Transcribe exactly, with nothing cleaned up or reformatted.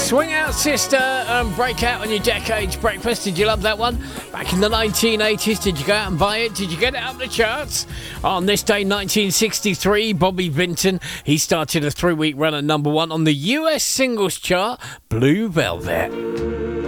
Swing Out Sister and Break Out on your Decades Breakfast. Did you love that one? Back in the nineteen eighties, did you go out and buy it? Did you get it up the charts? On this day, nineteen sixty-three, Bobby Vinton, he started a three-week run at number one on the U S singles chart, Blue Velvet.